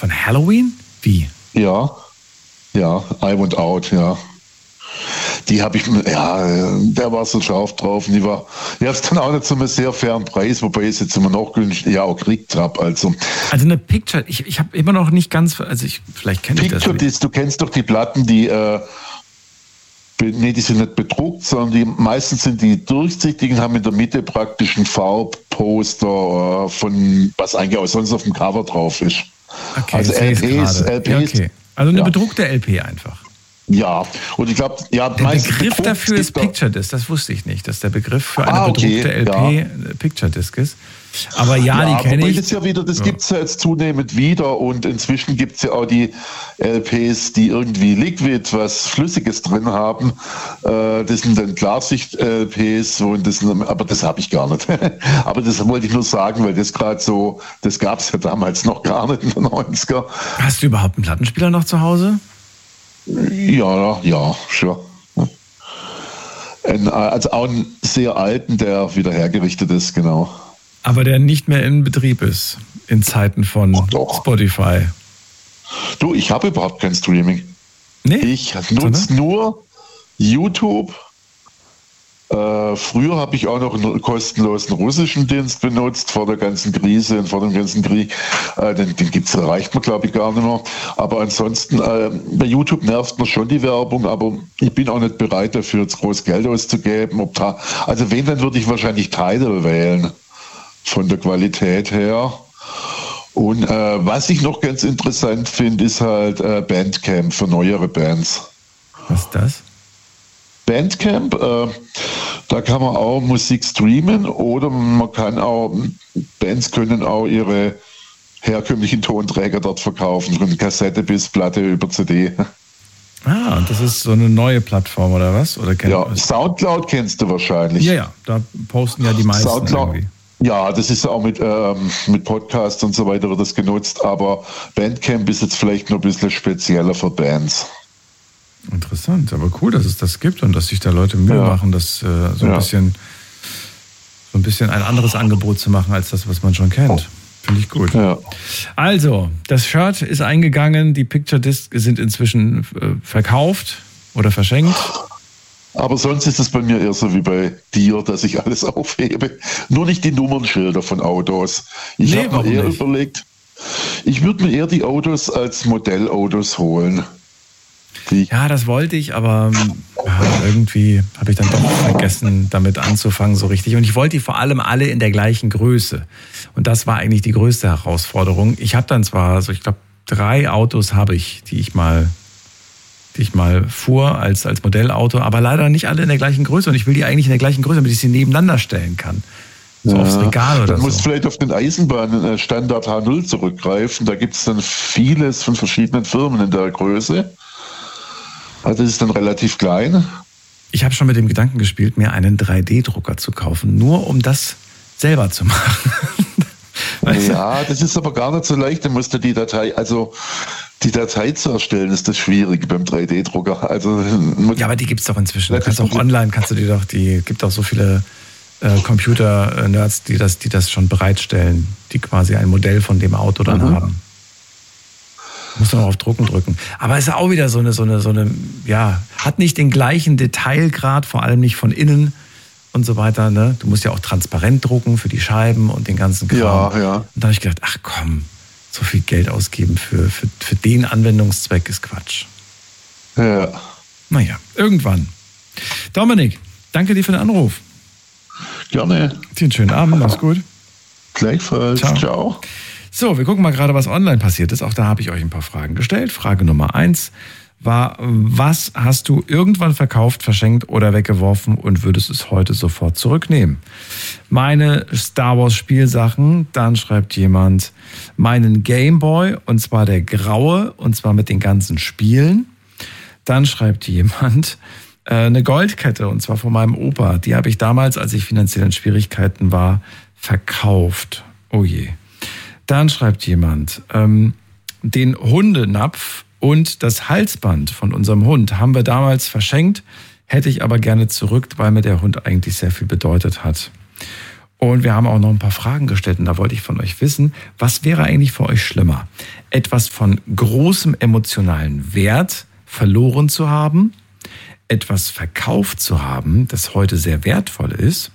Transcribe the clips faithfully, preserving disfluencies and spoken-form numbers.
Von Halloween? Wie? Ja, ja, I Want Out, ja. Die habe ich, ja, der war so scharf drauf und die war, ich habe es dann auch nicht zu einem sehr fairen Preis, wobei ich es jetzt immer noch günstig, ja, auch gekriegt habe. Also, also eine Picture, ich, ich habe immer noch nicht ganz, also ich, vielleicht kenne ich das. Picture Disc, du kennst doch die Platten, die, äh, nee, die sind nicht bedruckt, sondern die meistens sind die durchsichtigen, haben in der Mitte praktisch ein Farbposter äh, von, was eigentlich auch sonst auf dem Cover drauf ist. Okay, also L Ps, L Ps. Ja, okay. Also eine ja. bedruckte L P einfach. Ja, und ich glaube, ja, der Begriff dafür ist Picture Disc, das wusste ich nicht, dass der Begriff für eine ah, okay, bedruckte L P ja. Picture Disc ist. Aber ja, ja die kenne ich. Das, ja wieder, das ja. gibt es ja jetzt zunehmend wieder und inzwischen gibt es ja auch die L Ps, die irgendwie Liquid, was Flüssiges drin haben. Äh, das sind dann Klarsicht-L Ps, und das, aber das habe ich gar nicht. Aber das wollte ich nur sagen, weil das gerade so, das gab es ja damals noch gar nicht in den neunziger. Hast du überhaupt einen Plattenspieler noch zu Hause? Ja, ja, schon. Ein, also auch einen sehr alten, der wieder hergerichtet ist, genau. Aber der nicht mehr in Betrieb ist, in Zeiten von Ach, Spotify. Du, ich habe überhaupt kein Streaming. Nee? Ich nutze nur YouTube. Äh, früher habe ich auch noch einen kostenlosen russischen Dienst benutzt, vor der ganzen Krise und vor dem ganzen Krieg. Äh, den den gibt's, reicht mir, glaube ich, gar nicht mehr. Aber ansonsten, äh, bei YouTube nervt mir schon die Werbung, aber ich bin auch nicht bereit dafür, jetzt groß Geld auszugeben. Ob da, also wenn, dann würde ich wahrscheinlich Tidal wählen, von der Qualität her. Und äh, was ich noch ganz interessant finde, ist halt äh, Bandcamp für neuere Bands. Was ist das? Bandcamp, äh, da kann man auch Musik streamen oder man kann auch, Bands können auch ihre herkömmlichen Tonträger dort verkaufen, von Kassette bis Platte über C D. Ah, und das ist so eine neue Plattform oder was? Oder ja, Soundcloud kennst du wahrscheinlich. Ja, ja, da posten ja die meisten Soundcloud, irgendwie. Ja, das ist auch mit, ähm, mit Podcasts und so weiter wird das genutzt, aber Bandcamp ist jetzt vielleicht noch ein bisschen spezieller für Bands. Interessant, aber cool, dass es das gibt und dass sich da Leute Mühe ja. machen, das äh, so ein ja. bisschen so ein bisschen ein anderes Angebot zu machen als das, was man schon kennt. Oh. Finde ich gut. Ja. Also, das Shirt ist eingegangen, die Picture Discs sind inzwischen äh, verkauft oder verschenkt. Aber sonst ist es bei mir eher so wie bei dir, dass ich alles aufhebe. Nur nicht die Nummernschilder von Autos. Ich nee, habe mir eher nicht? überlegt, ich würde mir eher die Autos als Modellautos holen. Die ja, das wollte ich, aber ja, irgendwie habe ich dann doch vergessen, damit anzufangen so richtig. Und ich wollte die vor allem alle in der gleichen Größe. Und das war eigentlich die größte Herausforderung. Ich habe dann zwar, also ich glaube, drei Autos habe ich, die ich mal, die ich mal fuhr als, als Modellauto, aber leider nicht alle in der gleichen Größe. Und ich will die eigentlich in der gleichen Größe, damit ich sie nebeneinander stellen kann. So ja, aufs Regal oder so. Du musst vielleicht auf den Eisenbahnstandard H null zurückgreifen. Da gibt es dann vieles von verschiedenen Firmen in der Größe. Also das ist dann relativ klein. Ich habe schon mit dem Gedanken gespielt, mir einen drei D Drucker zu kaufen, nur um das selber zu machen. Weißt du? Ja, das ist aber gar nicht so leicht. Dann musst du die Datei, also die Datei zu erstellen, ist das schwierig beim drei D Drucker. Also, ja, aber die gibt es doch inzwischen. Du kannst auch online, kannst du die doch, die gibt auch so viele äh, Computer-Nerds, die das, die das schon bereitstellen, die quasi ein Modell von dem Auto dann mhm. haben. Muss noch auf Drucken drücken. Aber es ist auch wieder so eine, so eine, so eine, ja, hat nicht den gleichen Detailgrad, vor allem nicht von innen und so weiter. Ne? Du musst ja auch transparent drucken für die Scheiben und den ganzen Kram. Ja, ja. Und da habe ich gedacht, ach komm, so viel Geld ausgeben für, für, für den Anwendungszweck ist Quatsch. Ja. Naja, irgendwann. Dominik, danke dir für den Anruf. Gerne. Dir einen schönen Abend, mach's gut. Gleichfalls. Ciao. Ciao. So, wir gucken mal gerade, was online passiert ist. Auch da habe ich euch ein paar Fragen gestellt. Frage Nummer eins war, was hast du irgendwann verkauft, verschenkt oder weggeworfen und würdest es heute sofort zurücknehmen? Meine Star Wars Spielsachen, dann schreibt jemand, meinen Gameboy, und zwar der graue, und zwar mit den ganzen Spielen. Dann schreibt jemand, äh, eine Goldkette, und zwar von meinem Opa. Die habe ich damals, als ich finanziell in Schwierigkeiten war, verkauft. Oh je. Dann schreibt jemand, ähm, den Hundenapf und das Halsband von unserem Hund haben wir damals verschenkt, hätte ich aber gerne zurück, weil mir der Hund eigentlich sehr viel bedeutet hat. Und wir haben auch noch ein paar Fragen gestellt und da wollte ich von euch wissen, was wäre eigentlich für euch schlimmer? Etwas von großem emotionalen Wert verloren zu haben, etwas verkauft zu haben, das heute sehr wertvoll ist,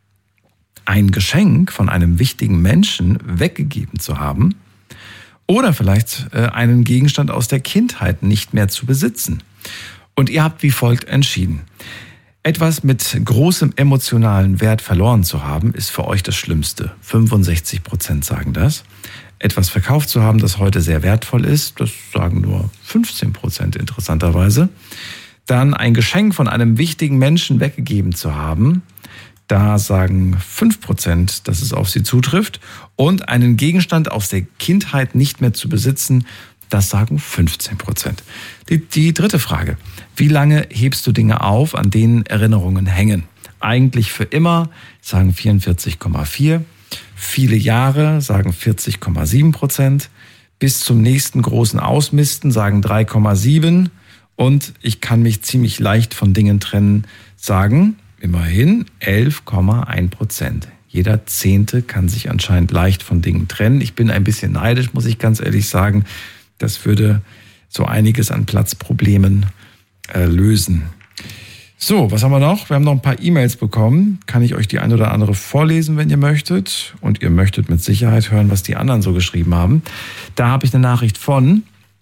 ein Geschenk von einem wichtigen Menschen weggegeben zu haben oder vielleicht äh, einen Gegenstand aus der Kindheit nicht mehr zu besitzen. Und ihr habt wie folgt entschieden. Etwas mit großem emotionalen Wert verloren zu haben, ist für euch das Schlimmste. fünfundsechzig Prozent sagen das. Etwas verkauft zu haben, das heute sehr wertvoll ist, das sagen nur fünfzehn Prozent interessanterweise. Dann ein Geschenk von einem wichtigen Menschen weggegeben zu haben, da sagen fünf Prozent, dass es auf sie zutrifft. Und einen Gegenstand aus der Kindheit nicht mehr zu besitzen, das sagen fünfzehn Prozent. Die, die dritte Frage. Wie lange hebst du Dinge auf, an denen Erinnerungen hängen? Eigentlich für immer, sagen vierundvierzig Komma vier. Viele Jahre, sagen vierzig Komma sieben Prozent. Bis zum nächsten großen Ausmisten, sagen drei Komma sieben. Und ich kann mich ziemlich leicht von Dingen trennen, sagen immerhin elf Komma eins Prozent. Jeder Zehnte kann sich anscheinend leicht von Dingen trennen. Ich bin ein bisschen neidisch, muss ich ganz ehrlich sagen. Das würde so einiges an Platzproblemen äh, lösen. So, was haben wir noch? Wir haben noch ein paar E-Mails bekommen. Kann ich euch die eine oder andere vorlesen, wenn ihr möchtet? Und ihr möchtet mit Sicherheit hören, was die anderen so geschrieben haben. Da habe ich eine Nachricht von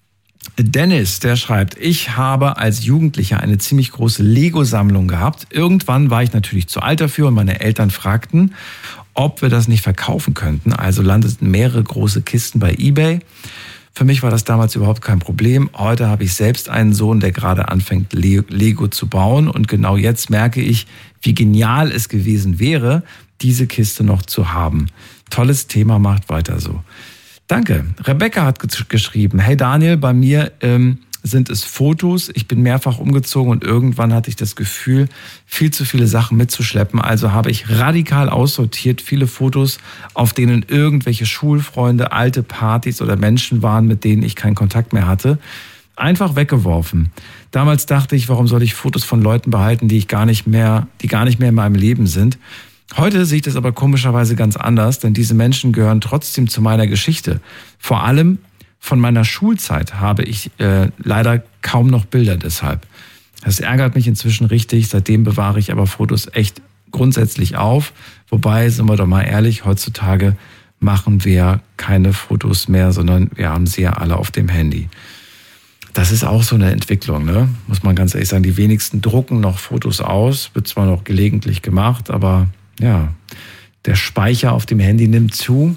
Dennis, der schreibt, ich habe als Jugendlicher eine ziemlich große Lego-Sammlung gehabt. Irgendwann war ich natürlich zu alt dafür und meine Eltern fragten, ob wir das nicht verkaufen könnten. Also landeten mehrere große Kisten bei eBay. Für mich war das damals überhaupt kein Problem. Heute habe ich selbst einen Sohn, der gerade anfängt, Lego zu bauen. Und genau jetzt merke ich, wie genial es gewesen wäre, diese Kiste noch zu haben. Tolles Thema, macht weiter so. Danke. Rebecca hat geschrieben, hey Daniel, bei mir ähm, sind es Fotos. Ich bin mehrfach umgezogen und irgendwann hatte ich das Gefühl, viel zu viele Sachen mitzuschleppen. Also habe ich radikal aussortiert, viele Fotos, auf denen irgendwelche Schulfreunde, alte Partys oder Menschen waren, mit denen ich keinen Kontakt mehr hatte. Einfach weggeworfen. Damals dachte ich, warum soll ich Fotos von Leuten behalten, die ich gar nicht mehr, die gar nicht mehr in meinem Leben sind? Heute sehe ich das aber komischerweise ganz anders, denn diese Menschen gehören trotzdem zu meiner Geschichte. Vor allem von meiner Schulzeit habe ich äh, leider kaum noch Bilder deshalb. Das ärgert mich inzwischen richtig, seitdem bewahre ich aber Fotos echt grundsätzlich auf. Wobei, sind wir doch mal ehrlich, heutzutage machen wir keine Fotos mehr, sondern wir haben sie ja alle auf dem Handy. Das ist auch so eine Entwicklung, ne? Muss man ganz ehrlich sagen, die wenigsten drucken noch Fotos aus, wird zwar noch gelegentlich gemacht, aber ja, der Speicher auf dem Handy nimmt zu,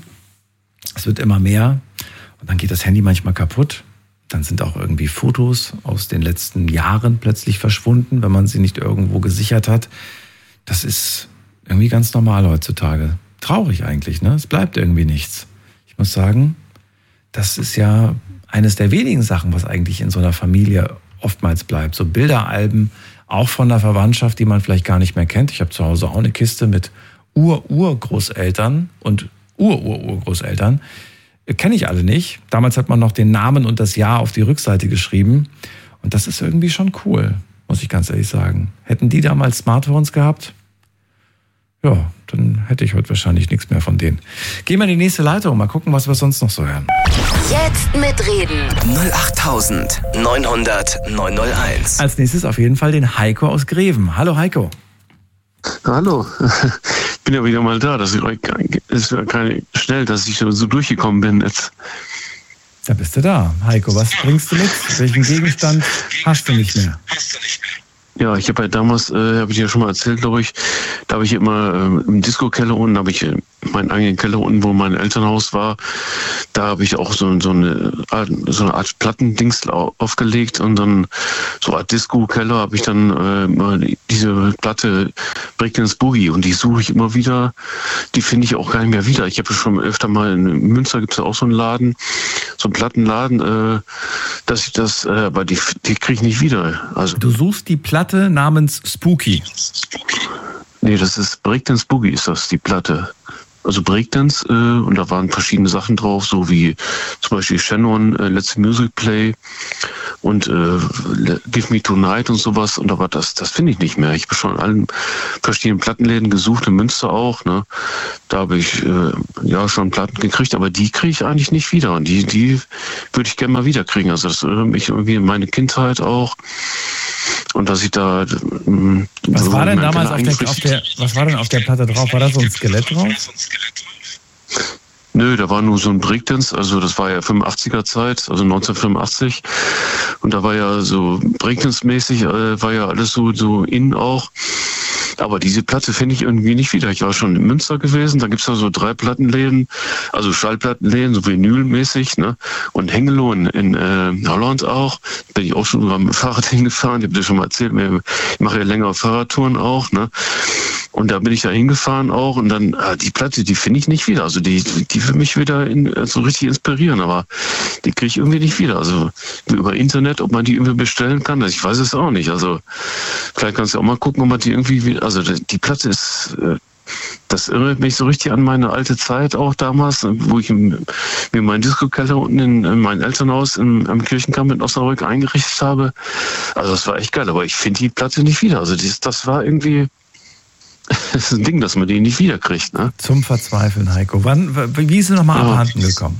es wird immer mehr und dann geht das Handy manchmal kaputt. Dann sind auch irgendwie Fotos aus den letzten Jahren plötzlich verschwunden, wenn man sie nicht irgendwo gesichert hat. Das ist irgendwie ganz normal heutzutage. Traurig eigentlich, ne? Es bleibt irgendwie nichts. Ich muss sagen, das ist ja eines der wenigen Sachen, was eigentlich in so einer Familie oftmals bleibt. So Bilderalben, auch von der Verwandtschaft, die man vielleicht gar nicht mehr kennt. Ich habe zu Hause auch eine Kiste mit Ur-Urgroßeltern und Ur-Ur-Urgroßeltern. Kenne ich alle nicht. Damals hat man noch den Namen und das Jahr auf die Rückseite geschrieben. Und das ist irgendwie schon cool, muss ich ganz ehrlich sagen. Hätten die damals Smartphones gehabt? Ja, dann hätte ich heute wahrscheinlich nichts mehr von denen. Gehen wir in die nächste Leitung, mal gucken, was wir sonst noch so hören. Jetzt mitreden. null acht neun hundert neun null eins. Als nächstes auf jeden Fall den Heiko aus Greven. Hallo Heiko. Hallo, ich bin ja wieder mal da. Das ist ja keine schnell, dass ich so durchgekommen bin jetzt. Da bist du da. Heiko, was bringst du mit? Welchen Gegenstand hast du nicht mehr? Ja, ich habe ja damals, äh, habe ich ja schon mal erzählt, glaube ich, da habe ich immer äh, im Disco-Keller unten, habe ich äh, meinen eigenen Keller unten, wo mein Elternhaus war, da habe ich auch so, so, eine Art, so eine Art Plattendings aufgelegt und dann so eine Art Disco-Keller habe ich dann äh, mal diese Platte Breakdance Boogie und die suche ich immer wieder, die finde ich auch gar nicht mehr wieder. Ich habe schon öfter mal in Münster, gibt es ja auch so einen Laden, so einen Plattenladen, äh, dass ich das, äh, aber die, die kriege ich nicht wieder. Also du suchst die Platte namens Spooky. Nee, das ist Breakdance Boogie, ist das, die Platte. Also Breakdance, äh, und da waren verschiedene Sachen drauf, so wie zum Beispiel Shannon, äh, Let's Music Play und äh, Give Me Tonight und sowas. Und aber das, das finde ich nicht mehr. Ich habe schon in allen verschiedenen Plattenläden gesucht, in Münster auch. Ne? Da habe ich äh, ja schon Platten gekriegt, aber die kriege ich eigentlich nicht wieder. Und die, die würde ich gerne mal wieder kriegen. Also das erinnert mich irgendwie an meine Kindheit auch. Und dass ich da... Äh, was so war denn damals auf der, auf der, was war denn auf der Platte drauf? War da so ein Skelett drauf? Nö, da war nur so ein Breakdance, also das war ja fünfundachtziger Zeit, also neunzehnhundertfünfundachtzig. Und da war ja so Breakdance-mäßig, äh, war ja alles so, so in auch. Aber diese Platte finde ich irgendwie nicht wieder. Ich war schon in Münster gewesen, da gibt's ja so drei Plattenläden, also Schallplattenläden, so vinylmäßig, ne? Und Hengelo in, in äh, Holland auch. Bin ich auch schon mit dem Fahrrad hingefahren, ich habe dir schon mal erzählt, ich mache ja längere Fahrradtouren auch, ne? Und da bin ich da hingefahren auch und dann, äh, die Platte, die finde ich nicht wieder. Also die, die für mich wieder in, so richtig inspirieren, aber die kriege ich irgendwie nicht wieder. Also über Internet, ob man die irgendwie bestellen kann, ich weiß es auch nicht. Also vielleicht kannst du auch mal gucken, ob man die irgendwie wieder, also die Platte ist, äh, das erinnert mich so richtig an meine alte Zeit auch damals, wo ich im, mir meinen Disco-Keller unten in, in mein Elternhaus im, am Kirchenkamp in Osnabrück eingerichtet habe. Also das war echt geil, aber ich finde die Platte nicht wieder. Also das, das war irgendwie... Das ist ein Ding, dass man die nicht wiederkriegt. Ne? Zum Verzweifeln, Heiko. Wann, wie ist es nochmal ja. abhanden gekommen?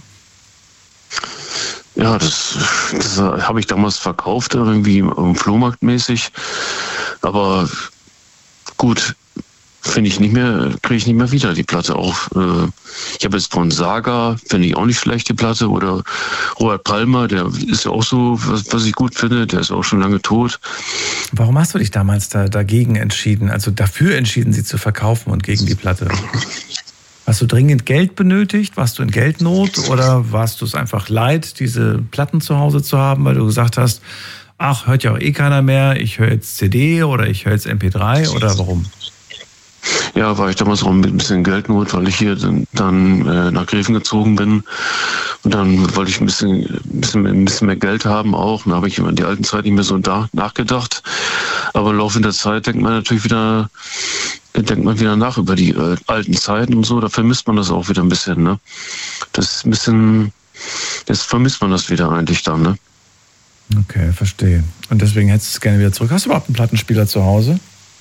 Ja, das, das habe ich damals verkauft, irgendwie im Flohmarkt mäßig. Aber gut, finde ich nicht mehr, kriege ich nicht mehr wieder die Platte auch. Äh, ich habe jetzt von Saga, finde ich auch nicht schlecht, die Platte. Oder Robert Palmer, der ist ja auch so, was, was ich gut finde, der ist auch schon lange tot. Warum hast du dich damals da, dagegen entschieden, also dafür entschieden, sie zu verkaufen und gegen die Platte? Hast du dringend Geld benötigt? Warst du in Geldnot? Oder warst du es einfach leid, diese Platten zu Hause zu haben, weil du gesagt hast, ach, hört ja auch eh keiner mehr, ich höre jetzt C D oder ich höre jetzt M P drei oder warum? Ja, war ich damals auch mit ein bisschen Geldnot, weil ich hier dann, dann äh, nach Gräfen gezogen bin. Und dann wollte ich ein bisschen, ein bisschen, ein bisschen mehr Geld haben auch. Und da habe ich über die alten Zeit nicht mehr so da, nachgedacht. Aber im Laufe der Zeit denkt man natürlich wieder, denkt man wieder nach über die äh, alten Zeiten und so. Da vermisst man das auch wieder ein bisschen, ne? Das ist ein bisschen, jetzt vermisst man das wieder eigentlich dann, ne? Okay, verstehe. Und deswegen hättest du es gerne wieder zurück. Hast du überhaupt einen Plattenspieler zu Hause?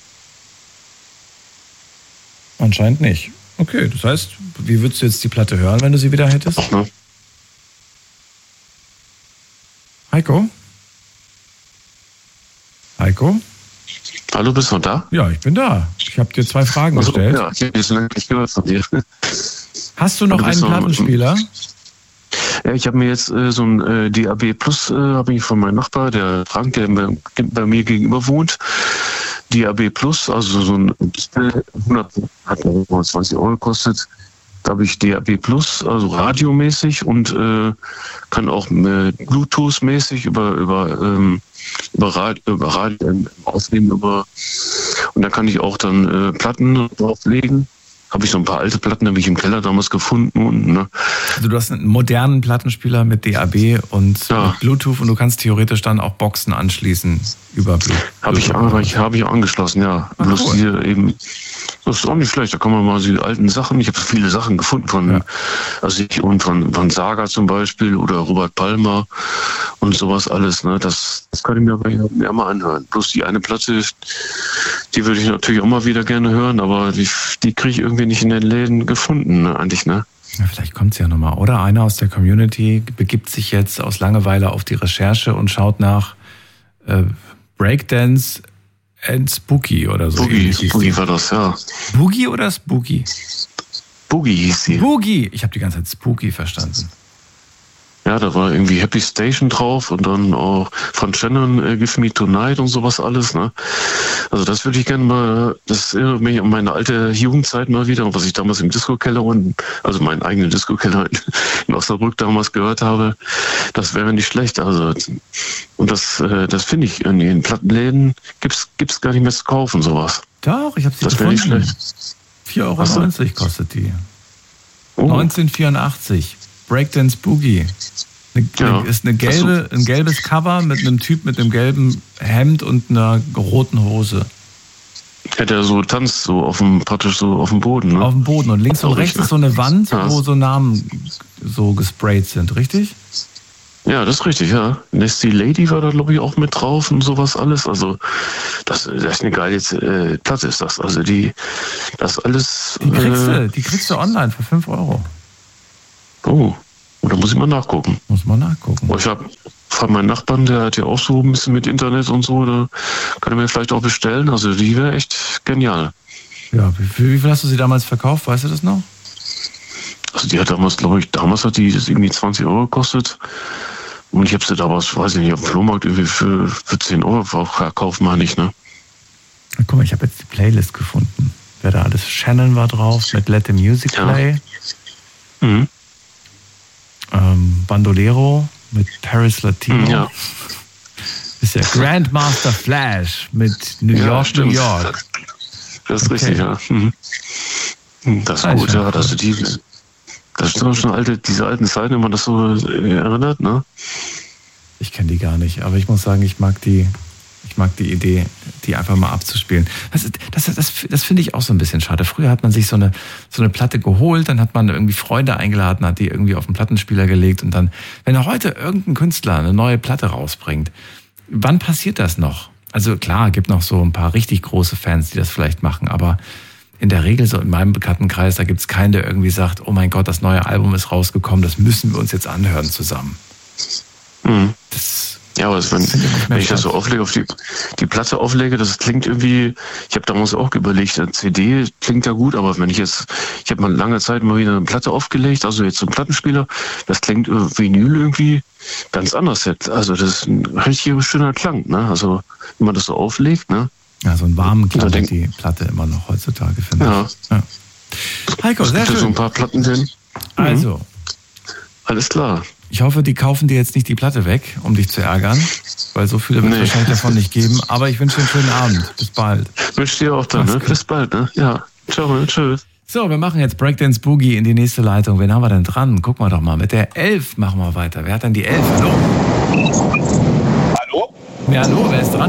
Anscheinend nicht. Okay, das heißt, wie würdest du jetzt die Platte hören, wenn du sie wieder hättest? Ach, ne? Heiko? Heiko? Hallo, bist du noch da? Ja, ich bin da. Ich habe dir zwei Fragen also, gestellt. Ja, ich habe jetzt lange nicht gehört von dir. Hast du noch du einen noch Plattenspieler? Ja, ich habe mir jetzt äh, so ein äh, D A B Plus, äh, habe ich von meinem Nachbar, der Frank, der bei, bei mir gegenüber wohnt. D A B Plus, also so ein Display, hundert, hat hundertzwanzig Euro gekostet. Da habe ich D A B Plus, also radiomäßig und äh, kann auch äh, Bluetooth-mäßig über über ähm, über Radio, über Radio äh, aufnehmen über und da kann ich auch dann äh, Platten drauflegen. Habe ich so ein paar alte Platten, habe ich im Keller damals gefunden. Und, ne. Also du hast einen modernen Plattenspieler mit D A B und ja. mit Bluetooth und du kannst theoretisch dann auch Boxen anschließen über Bluetooth. Habe ich, ich, hab ich angeschlossen, ja. Ach, Bloß cool. hier eben, das ist auch nicht schlecht, da kann man mal so die alten Sachen, ich habe viele Sachen gefunden von, ja. also ich, und von, von Saga zum Beispiel oder Robert Palmer und sowas alles, ne. Das, das kann ich mir, mir mal anhören. Bloß die eine Platte, die würde ich natürlich auch mal wieder gerne hören, aber die, die kriege ich irgendwie nicht in den Läden gefunden, ne, eigentlich, ne? Ja, vielleicht kommt es ja nochmal. Oder einer aus der Community begibt sich jetzt aus Langeweile auf die Recherche und schaut nach äh, Breakdance and Spooky oder so. Boogie, Boogie war das, ja. Boogie oder Spooky? Boogie hieß sie. Boogie! Ich habe die ganze Zeit Spooky verstanden. Ja, da war irgendwie Happy Station drauf und dann auch von Shannon äh, Give Me Tonight und sowas alles, ne? Also das würde ich gerne mal, das erinnert mich an meine alte Jugendzeit mal wieder, was ich damals im Disco-Keller und, also meinen eigenen Disco-Keller in Osnabrück damals gehört habe. Das wäre nicht schlecht, also, und das, äh, das finde ich, in den Plattenläden gibt's, gibt's gar nicht mehr zu kaufen, sowas. Doch, ich habe sie das gefunden. Das wäre nicht schlecht. vier Euro neunzig kostet die. Oh. neunzehnhundertvierundachtzig. Breakdance Boogie. Eine, ja. Ist eine gelbe, ein gelbes Cover mit einem Typ mit einem gelben Hemd und einer roten Hose. Ja, der so tanzt, so auf dem, praktisch so auf dem Boden, ne? Auf dem Boden. Und links und rechts ist so eine Wand, ja. wo so Namen so gesprayt sind, richtig? Ja, das ist richtig, ja. Nasty Lady war da, glaube ich, auch mit drauf und sowas alles. Also, das, das ist eine geile äh, Platte, ist das. Also, die, das alles. Die kriegst, äh, du, die kriegst du online für fünf Euro. Oh, da muss ich mal nachgucken. Muss man nachgucken. Oh, ich habe von meinem Nachbarn, der hat ja auch so ein bisschen mit Internet und so, da kann er mir vielleicht auch bestellen. Also, die wäre echt genial. Ja, wie, wie viel hast du sie damals verkauft? Weißt du das noch? Also, die hat damals, glaube ich, damals hat die das irgendwie zwanzig Euro gekostet. Und ich habe sie damals, weiß ich nicht, auf dem Flohmarkt irgendwie für, für zehn Euro verkauft, meine ich, ne? Guck mal, ich habe jetzt die Playlist gefunden. Wer da alles? Shannon war drauf mit Let the Music Play. Ja. Mhm. Ähm, Bandolero mit Paris Latino. Mhm, ja. Ist ja Grandmaster Flash mit New Ja, York, stimmt. New York. Das ist Okay. richtig, ja. Mhm. Das ist Ah, gut, ist ja ja, dass du die, das sind doch schon alte, diese alten Zeiten, wenn man das so erinnert, ne? Ich kenne die gar nicht, aber ich muss sagen, ich mag die, ich mag die Idee, die einfach mal abzuspielen. Das, ist- das, das, das finde ich auch so ein bisschen schade. Früher hat man sich so eine, so eine Platte geholt, dann hat man irgendwie Freunde eingeladen, hat die irgendwie auf den Plattenspieler gelegt und dann, wenn heute irgendein Künstler eine neue Platte rausbringt, wann passiert das noch? Also klar, gibt noch so ein paar richtig große Fans, die das vielleicht machen, aber in der Regel so in meinem Bekanntenkreis, da gibt's keinen, der irgendwie sagt, oh mein Gott, das neue Album ist rausgekommen, das müssen wir uns jetzt anhören zusammen. Mhm. Das Ja, aber wenn, findet nicht mehr wenn ich das so statt. auflege, auf die, die Platte auflege, das klingt irgendwie, ich habe damals auch überlegt, eine C D klingt ja gut, aber wenn ich jetzt, ich habe mal lange Zeit mal wieder eine Platte aufgelegt, also jetzt so ein Plattenspieler, das klingt äh, Vinyl irgendwie ganz anders jetzt. Also das ist ein richtig schöner Klang, ne? Also wenn man das so auflegt, ne? Ja, so einen warmen Klang Da hat denk- die Platte immer noch heutzutage, finde Ja. ich. Ja. Heiko, Es sehr gibt ja so schön. ein paar Platten drin. Also, Alles klar. ich hoffe, die kaufen dir jetzt nicht die Platte weg, um dich zu ärgern, weil so viele wird es Nee. wahrscheinlich davon nicht geben. Aber ich wünsche dir einen schönen Abend. Bis bald. Wünsche dir auch dann, Mach's ne? gut. Bis bald, ne? Ja. Ciao, ne? Tschüss. So, wir machen jetzt Breakdance Boogie in die nächste Leitung. Wen haben wir denn dran? Guck mal doch mal. Mit der elf machen wir weiter. Wer hat denn die elf? Hallo? Hallo? Ja, hallo, wer ist dran?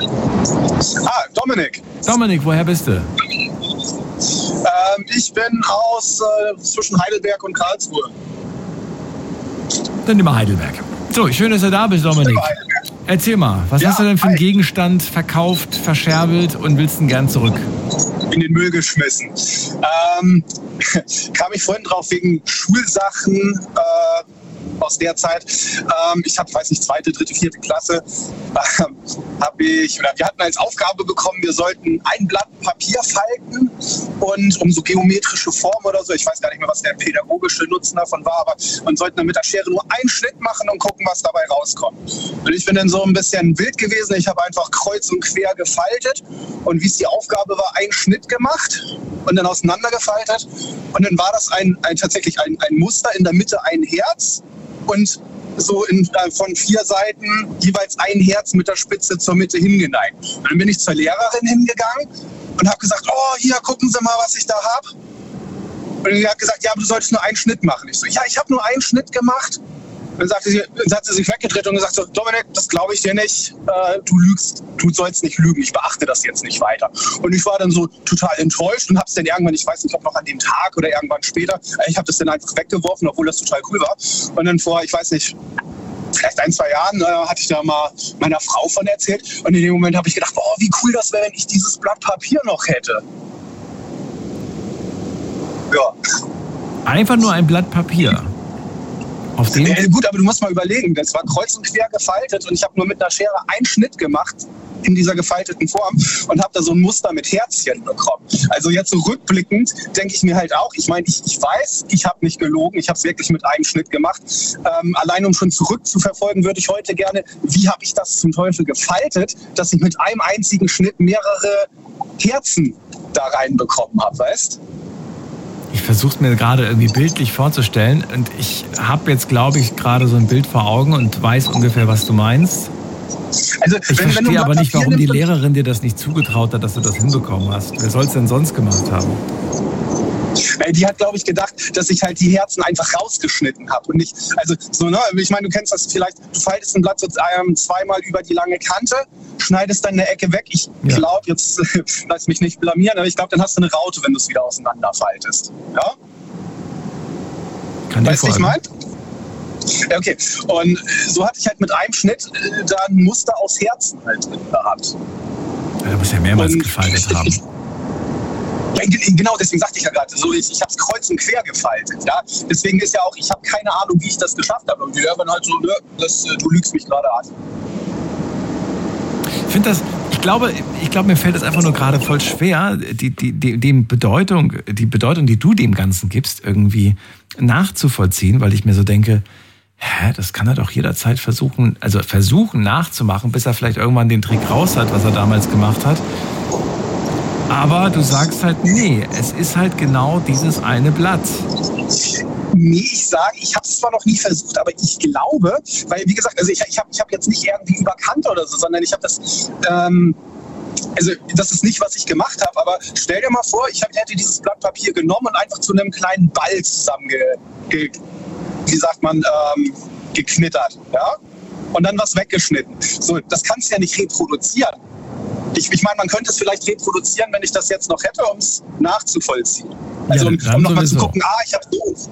Ah, Dominik. Dominik, woher bist du? Ähm, ich bin aus äh, zwischen Heidelberg und Karlsruhe. Dann nehmen wir Heidelberg. So, schön, dass du da bist, Dominik. Heidelberg. Erzähl mal, was Ja, hast du denn für einen hi. Gegenstand verkauft, verscherbelt und willst ihn gern zurück? In den Müll geschmissen. Ähm, kam ich vorhin drauf wegen Schulsachen äh, aus der Zeit. Ähm, ich habe, weiß nicht, zweite, dritte, vierte Klasse, ähm, habe ich, oder wir hatten als Aufgabe bekommen, wir sollten ein Blatt Papier falten und um so geometrische Formen oder so, ich weiß gar nicht mehr, was der pädagogische Nutzen davon war, aber man sollte dann mit der Schere nur einen Schnitt machen und gucken, was dabei rauskommt. Und ich bin dann so ein bisschen wild gewesen, ich habe einfach kreuz und quer gefaltet und wie es die Aufgabe war, einen Schnitt gemacht und dann auseinandergefaltet und dann war das ein, ein tatsächlich ein, ein Muster, in der Mitte ein Herz und so in, äh, von vier Seiten jeweils ein Herz mit der Spitze zur Mitte hingeneigt. Und dann bin ich zur Lehrerin hingegangen und habe gesagt, oh, hier, gucken Sie mal, was ich da habe. Und sie hat gesagt, ja, aber du solltest nur einen Schnitt machen. Ich so, ja, ich habe nur einen Schnitt gemacht. Dann, sagte sie, dann hat sie sich weggedreht und gesagt, so, Dominik, das glaube ich dir nicht. Äh, du lügst, du sollst nicht lügen. Ich beachte das jetzt nicht weiter. Und ich war dann so total enttäuscht und habe es dann irgendwann, ich weiß nicht, ob noch an dem Tag oder irgendwann später, äh, ich habe das dann einfach weggeworfen, obwohl das total cool war. Und dann vor, ich weiß nicht, vielleicht ein, zwei Jahren äh, hatte ich da mal meiner Frau von erzählt. Und in dem Moment habe ich gedacht, boah, wie cool das wäre, wenn ich dieses Blatt Papier noch hätte. Ja. Einfach nur ein Blatt Papier. Auf dem Äh, gut, aber du musst mal überlegen, das war kreuz und quer gefaltet und ich habe nur mit einer Schere einen Schnitt gemacht in dieser gefalteten Form und habe da so ein Muster mit Herzchen bekommen. Also jetzt so rückblickend denke ich mir halt auch, ich meine, ich, ich weiß, ich habe nicht gelogen, ich habe es wirklich mit einem Schnitt gemacht. Ähm, allein um schon zurückzuverfolgen, würde ich heute gerne, wie habe ich das zum Teufel gefaltet, dass ich mit einem einzigen Schnitt mehrere Herzen da reinbekommen habe, weißt? Ich versuche es mir gerade irgendwie bildlich vorzustellen und ich habe jetzt, glaube ich, gerade so ein Bild vor Augen und weiß ungefähr, was du meinst. Also, Ich wenn, wenn du verstehe ein aber Blatt nicht, Papier warum die nimmst und- Lehrerin dir das nicht zugetraut hat, dass du das hinbekommen hast. Wer soll es denn sonst gemacht haben? Äh, Die hat, glaube ich, gedacht, dass ich halt die Herzen einfach rausgeschnitten habe und nicht, also so, ne, ich meine, du kennst das vielleicht, du faltest ein Blatt so ähm, zweimal über die lange Kante, schneidest dann eine Ecke weg. Ich Ja. glaube, jetzt äh, lass mich nicht blamieren, aber ich glaube, dann hast du eine Raute, wenn du es wieder auseinanderfaltest. Ja? Kann dir Weißt du, was ich folgen. meine? Okay, und so hatte ich halt mit einem Schnitt dann ein Muster aus Herzen halt drin gehabt. Ja, du musst ja mehrmals Und gefaltet haben. Ja, genau, deswegen sagte ich ja gerade, so, ich, ich habe es kreuz und quer gefaltet. Ja? Deswegen ist ja auch, ich habe keine Ahnung, wie ich das geschafft habe. Und die hören halt so, ne, das, du lügst mich gerade an. Ich finde das, ich glaube, ich glaube, mir fällt es einfach nur gerade voll schwer, die, die, die, dem Bedeutung, die Bedeutung, die du dem Ganzen gibst, irgendwie nachzuvollziehen, weil ich mir so denke, hä, das kann er doch jederzeit versuchen, also versuchen nachzumachen, bis er vielleicht irgendwann den Trick raus hat, was er damals gemacht hat. Aber du sagst halt, nee, es ist halt genau dieses eine Blatt. Nee, ich sage, ich habe es zwar noch nie versucht, aber ich glaube, weil wie gesagt, also ich, ich habe ich hab jetzt nicht irgendwie überkannt oder so, sondern ich habe das, ähm, also das ist nicht, was ich gemacht habe, aber stell dir mal vor, ich hab, hätte dieses Blatt Papier genommen und einfach zu einem kleinen Ball zusammen, ge, ge, wie sagt man, ähm, geknittert, ja, und dann was weggeschnitten. So, das kannst du ja nicht reproduzieren. Ich, ich meine, man könnte es vielleicht reproduzieren, wenn ich das jetzt noch hätte, um es nachzuvollziehen. Also ja, um, um nochmal zu sowieso. gucken, ah, ich habe so.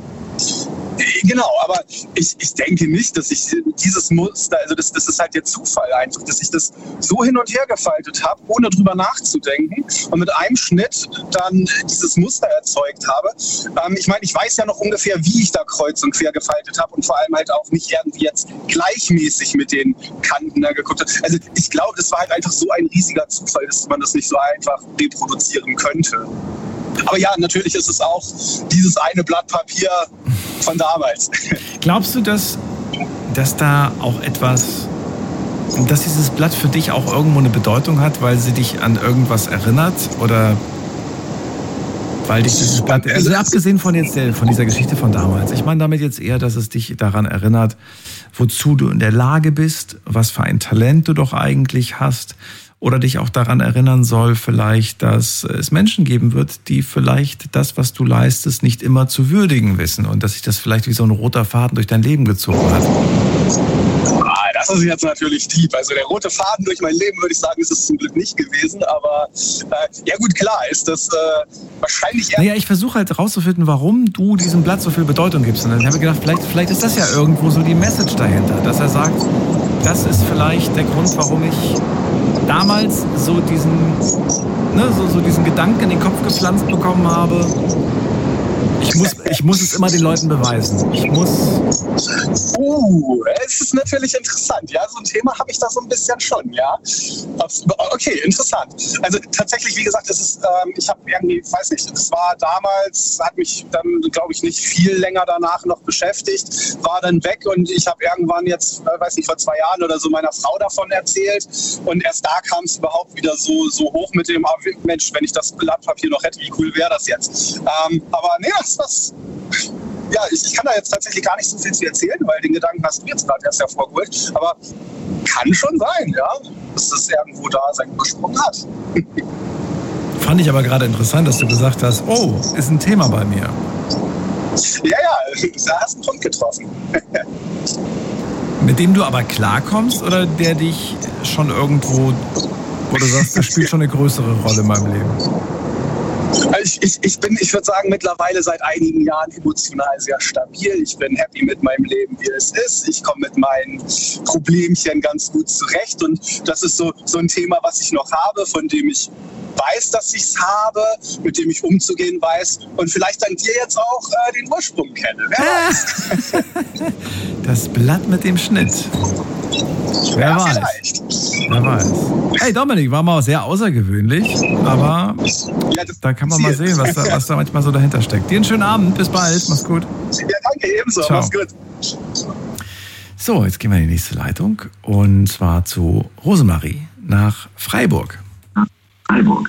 Genau, aber ich, ich denke nicht, dass ich dieses Muster, also das, das ist halt der Zufall einfach, dass ich das so hin und her gefaltet habe, ohne drüber nachzudenken und mit einem Schnitt dann dieses Muster erzeugt habe. Ähm, ich meine, ich weiß ja noch ungefähr, wie ich da kreuz und quer gefaltet habe und vor allem halt auch nicht irgendwie jetzt gleichmäßig mit den Kanten da geguckt habe. Also ich glaube, das war halt einfach so ein riesiger Zufall, dass man das nicht so einfach reproduzieren könnte. Aber ja, natürlich ist es auch dieses eine Blatt Papier von damals. Glaubst du, dass, dass da auch etwas, dass dieses Blatt für dich auch irgendwo eine Bedeutung hat, weil sie dich an irgendwas erinnert? Oder weil dich dieses Blatt, also abgesehen von jetzt der, von dieser Geschichte von damals, ich meine damit jetzt eher, dass es dich daran erinnert, wozu du in der Lage bist, was für ein Talent du doch eigentlich hast. Oder dich auch daran erinnern soll, vielleicht, dass es Menschen geben wird, die vielleicht das, was du leistest, nicht immer zu würdigen wissen. Und dass sich das vielleicht wie so ein roter Faden durch dein Leben gezogen hat. Ah, das ist jetzt natürlich tief. Also der rote Faden durch mein Leben, würde ich sagen, ist es zum Glück nicht gewesen. Aber äh, ja gut, klar, ist das äh, wahrscheinlich eher... Naja, ich versuche halt rauszufinden, warum du diesem Blatt so viel Bedeutung gibst. Und dann habe ich gedacht, vielleicht, vielleicht ist das ja irgendwo so die Message dahinter. Dass er sagt, das ist vielleicht der Grund, warum ich damals so diesen, ne, so, so diesen Gedanken in den Kopf gepflanzt bekommen habe. Ich muss, ich muss es immer den Leuten beweisen. Ich muss... Uh, es ist natürlich interessant. Ja, so ein Thema habe ich da so ein bisschen schon, ja. Okay, interessant. Also tatsächlich, wie gesagt, es ist, ähm, ich habe irgendwie, weiß nicht, es war damals, hat mich dann, glaube ich, nicht viel länger danach noch beschäftigt, war dann weg und ich habe irgendwann jetzt, äh, weiß nicht, vor zwei Jahren oder so meiner Frau davon erzählt und erst da kam es überhaupt wieder so, so hoch mit dem, Mensch, wenn ich das Blatt Papier noch hätte, wie cool wäre das jetzt? Ähm, aber nee, das was. Ja, ich, ich kann da jetzt tatsächlich gar nicht so viel zu erzählen, weil den Gedanken hast du jetzt gerade erst hervorgeholt. Aber kann schon sein, ja, dass das irgendwo da seinen Ursprung hat. Fand ich aber gerade interessant, dass du gesagt hast, oh, ist ein Thema bei mir. Ja, ja, da hast du einen Punkt getroffen. Mit dem du aber klarkommst oder der dich schon irgendwo, wo du sagst, das spielt schon eine größere Rolle in meinem Leben? Ich, ich, ich bin, ich würde sagen, mittlerweile seit einigen Jahren emotional sehr stabil. Ich bin happy mit meinem Leben, wie es ist. Ich komme mit meinen Problemchen ganz gut zurecht. Und das ist so, so ein Thema, was ich noch habe, von dem ich weiß, dass ich es habe, mit dem ich umzugehen weiß und vielleicht dann dir jetzt auch äh, den Ursprung kenne. Wer weiß? Das Blatt mit dem Schnitt. Wer ja, weiß. Vielleicht. Wer weiß. Hey Dominik, war mal sehr außergewöhnlich, aber ja, das da kann man mal sehen, was da, was da manchmal so dahinter steckt. Dir einen schönen Abend, bis bald, mach's gut. Ja, danke, ebenso, Ciao. mach's gut. So, jetzt gehen wir in die nächste Leitung und zwar zu Rosemarie nach Freiburg. Freiburg.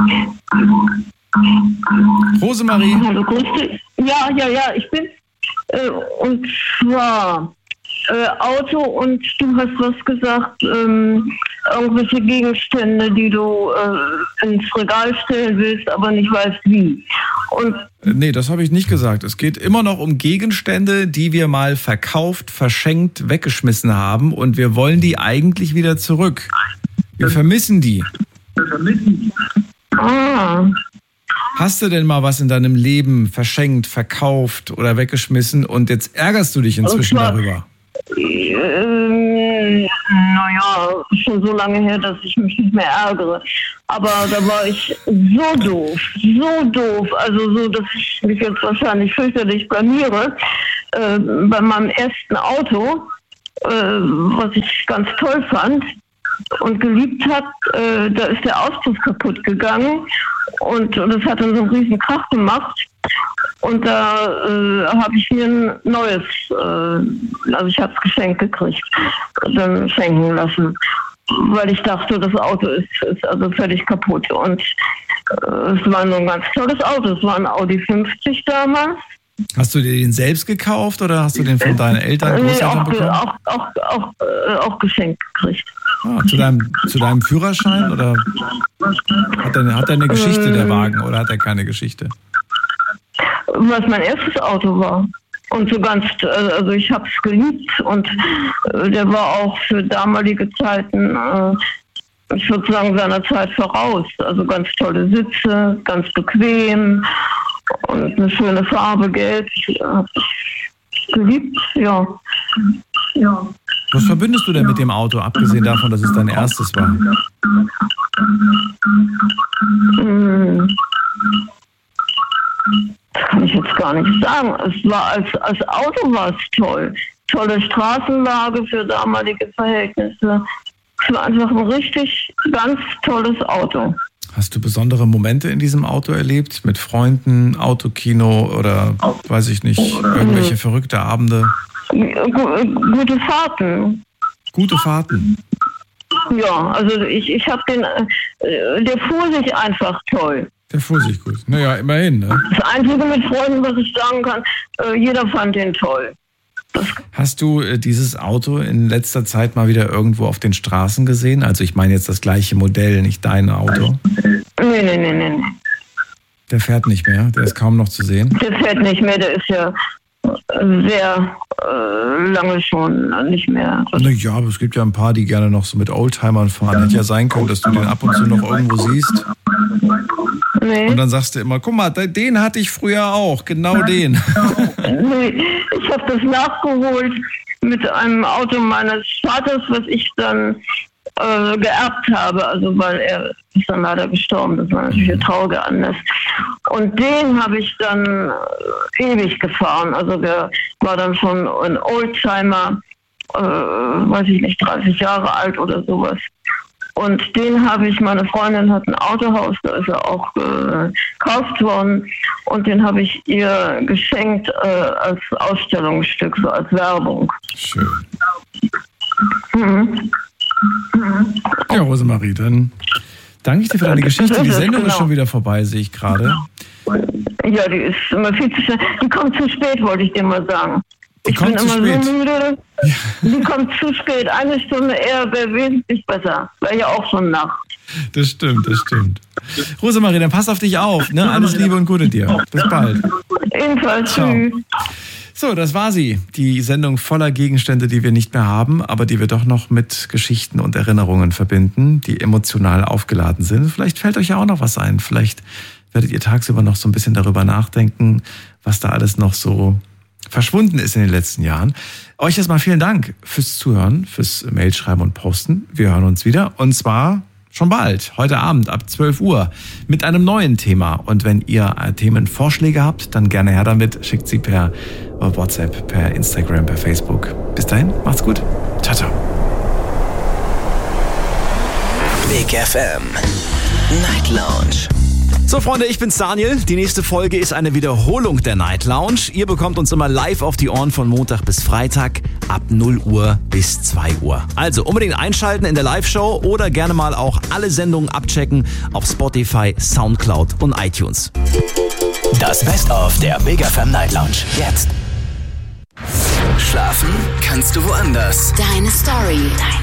Rosemarie. Hallo, grüß dich. Ja, ja, ja, ich bin. Äh, und zwar äh, Auto und du hast was gesagt, ähm, irgendwelche Gegenstände, die du äh, ins Regal stellen willst, aber nicht weißt wie. Und Nee, das habe ich nicht gesagt. Es geht immer noch um Gegenstände, die wir mal verkauft, verschenkt, weggeschmissen haben und wir wollen die eigentlich wieder zurück. Wir vermissen die. Ah. Hast du denn mal was in deinem Leben verschenkt, verkauft oder weggeschmissen und jetzt ärgerst du dich inzwischen zwar, darüber? Äh, naja, schon so lange her, dass ich mich nicht mehr ärgere. Aber da war ich so doof, so doof, also so, dass ich mich jetzt wahrscheinlich fürchterlich blamiere. Äh, bei meinem ersten Auto, äh, was ich ganz toll fand und geliebt habe, äh, da ist der Auspuff kaputt gegangen und, und das hat dann so einen riesen Krach gemacht. Und da äh, habe ich mir ein neues, äh, also ich habe es geschenkt gekriegt, dann schenken lassen, weil ich dachte, das Auto ist, ist also völlig kaputt. Und äh, es war nur ein ganz tolles Auto, es war ein Audi fünfzig damals. Hast du dir den selbst gekauft oder hast du den von deinen Eltern, Großeltern nee, bekommen? Auch, auch, auch, äh, auch geschenkt gekriegt. Ah, zu, deinem, zu deinem Führerschein oder hat er, hat er eine Geschichte, ähm, der Wagen, oder hat er keine Geschichte? Was mein erstes Auto war. Und so ganz, also ich habe es geliebt und der war auch für damalige Zeiten, ich würde sagen, seiner Zeit voraus. Also ganz tolle Sitze, ganz bequem und eine schöne Farbe, gelb. Ich habe es geliebt, ja. ja. Was verbindest du denn ja. mit dem Auto, abgesehen davon, dass es dein erstes war? Hm. Das kann ich jetzt gar nicht sagen. Es war als, als Auto war es toll. Tolle Straßenlage für damalige Verhältnisse. Es war einfach ein richtig ganz tolles Auto. Hast du besondere Momente in diesem Auto erlebt? Mit Freunden, Autokino oder weiß ich nicht, irgendwelche verrückte Abende? Gute Fahrten. Gute Fahrten? Ja, also ich, ich habe den, der fuhr sich einfach toll. Der fuhr sich gut. Naja, immerhin, ne? Das Einzige mit Freunden, was ich sagen kann, äh, jeder fand den toll. Das Hast du äh, dieses Auto in letzter Zeit mal wieder irgendwo auf den Straßen gesehen? Also ich meine jetzt das gleiche Modell, nicht dein Auto. Nee, nee, nee, nee. Der fährt nicht mehr, der ist kaum noch zu sehen. Der fährt nicht mehr, der ist ja sehr äh, lange schon nicht mehr. Naja, aber es gibt ja ein paar, die gerne noch so mit Oldtimern fahren. Hätte ja sein können, dass du den ab und zu noch irgendwo siehst. Nee. Und dann sagst du immer, guck mal, den hatte ich früher auch, genau den. Nee, ich habe das nachgeholt mit einem Auto meines Vaters, was ich dann äh, geerbt habe, also weil er ist dann leider gestorben, das war natürlich ein trauriger Anlass. Und den habe ich dann äh, ewig gefahren, also der war dann schon ein Oldtimer, äh, weiß ich nicht, dreißig Jahre alt oder sowas. Und den habe ich, meine Freundin hat ein Autohaus, da ist er auch äh, gekauft worden. Und den habe ich ihr geschenkt äh, als Ausstellungsstück, so als Werbung. Schön. Mhm. Mhm. Ja, Rosemarie, dann danke ich dir für deine Geschichte. Die Sendung ist schon wieder vorbei, sehe ich gerade. Ja, die ist immer viel zu schnell. Die kommt zu spät, wollte ich dir mal sagen. Die ich kommt bin zu immer spät. so müde. Ja. Die kommt zu spät. Eine Stunde eher wäre wesentlich besser. Wäre ja auch schon Nacht. Das stimmt, das stimmt. Rosemarie, dann pass auf dich auf. Ne? Alles Liebe und Gute dir. Bis bald. Ebenfalls. Ciao. Tschüss. So, das war sie. Die Sendung voller Gegenstände, die wir nicht mehr haben, aber die wir doch noch mit Geschichten und Erinnerungen verbinden, die emotional aufgeladen sind. Vielleicht fällt euch ja auch noch was ein. Vielleicht werdet ihr tagsüber noch so ein bisschen darüber nachdenken, was da alles noch so verschwunden ist in den letzten Jahren. Euch erstmal vielen Dank fürs Zuhören, fürs Mailschreiben und Posten. Wir hören uns wieder und zwar schon bald, heute Abend ab zwölf Uhr mit einem neuen Thema. Und wenn ihr Themenvorschläge habt, dann gerne her damit. Schickt sie per WhatsApp, per Instagram, per Facebook. Bis dahin, macht's gut. Ciao, ciao. Big F M Night Lounge. So Freunde, ich bin's Daniel. Die nächste Folge ist eine Wiederholung der Night Lounge. Ihr bekommt uns immer live auf die Ohren von Montag bis Freitag ab null Uhr bis zwei Uhr. Also unbedingt einschalten in der Live-Show oder gerne mal auch alle Sendungen abchecken auf Spotify, Soundcloud und iTunes. Das Best-of der Big F M Night Lounge. Jetzt. Schlafen kannst du woanders. Deine Story. Deine